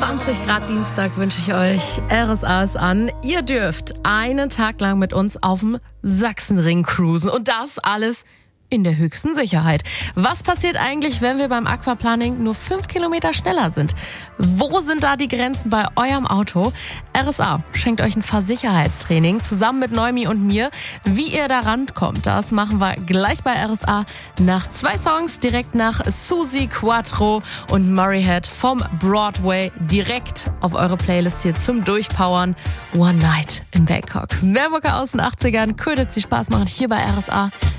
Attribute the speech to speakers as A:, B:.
A: 20 Grad Dienstag wünsche ich euch. RSA ist an. Ihr dürft einen Tag lang mit uns auf dem Sachsenring cruisen. Und das alles in der höchsten Sicherheit. Was passiert eigentlich, wenn wir beim Aquaplaning nur 5 Kilometer schneller sind? Wo sind da die Grenzen bei eurem Auto? RSA schenkt euch ein Fahrsicherheitstraining zusammen mit Neumi und mir. Wie ihr da rankommt, das machen wir gleich bei RSA nach 2 Songs, direkt nach Susi Quattro und Murray Head vom Broadway, direkt auf eure Playlist hier zum Durchpowern. One Night in Bangkok. Mehr Mucke aus den 80ern, könnte viel Spaß machen hier bei RSA.